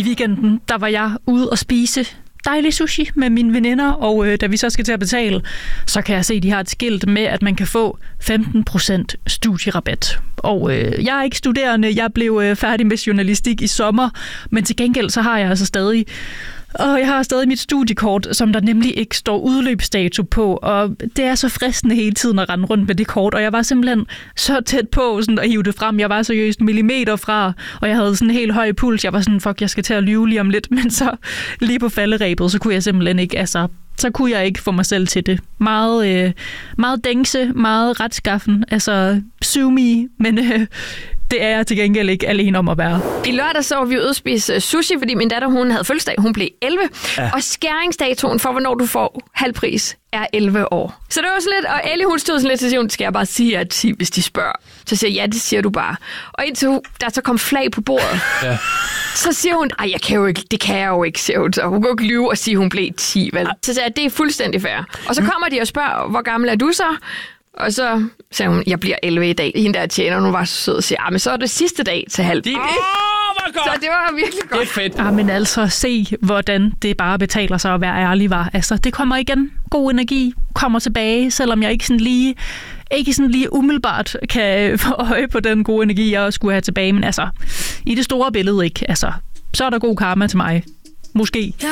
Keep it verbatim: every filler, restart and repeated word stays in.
weekenden, der var jeg ude og spise dejlig sushi med mine veninder, og øh, da vi så skal til at betale, så kan jeg se, at de har et skilt med, at man kan få femten procent studierabat. Og øh, jeg er ikke studerende, jeg blev øh, færdig med journalistik i sommer, men til gengæld så har jeg altså stadig Og jeg har stadig mit studiekort, som der nemlig ikke står udløbsdato på, og det er så fristende hele tiden at rende rundt med det kort, og jeg var simpelthen så tæt på sådan, at hive det frem. Jeg var seriøst millimeter fra, og jeg havde sådan en helt høj puls. Jeg var sådan, fuck, jeg skal til at lyve lige om lidt, men så lige på falderebet, så kunne jeg simpelthen ikke, altså, så kunne jeg ikke få mig selv til det. Meget, øh, meget dængse, meget retskaffen, altså sue me, men øh, det er jeg til gengæld ikke alene om at være. I lørdag så var vi ude at spise sushi, fordi min datter hun havde fødselsdag. Hun blev elleve, ja. Og skæringsdatoen for, hvornår du får halv pris, er elleve år. Så det var sådan lidt, og Ellie hun stod sådan lidt til sig, skal jeg bare sige, at ti, hvis de spørger. Så siger jeg, ja, det siger du bare. Og indtil der så kom flag på bordet, ja. Så siger hun, ej, jeg kan jo ikke, det kan jeg jo ikke, siger hun. Så hun kan jo ikke lyve og sige, hun blev ti, vel? Så siger jeg, det er fuldstændig fair. Og så kommer de og spørger, hvor gammel er du så? Og så sagde hun, jeg bliver elleve i dag. Hende der tjener, hun var så sød og siger, ah, men så er det sidste dag til halv. Åh, hvor godt! Så det var virkelig godt. Det er fedt. Ja, men altså, se, hvordan det bare betaler sig at være ærlig, var. Altså, det kommer igen. God energi kommer tilbage, selvom jeg ikke sådan lige, ikke sådan lige umiddelbart kan få øje på den gode energi, jeg skulle have tilbage. Men altså, i det store billede ikke. Altså, så er der god karma til mig. Måske.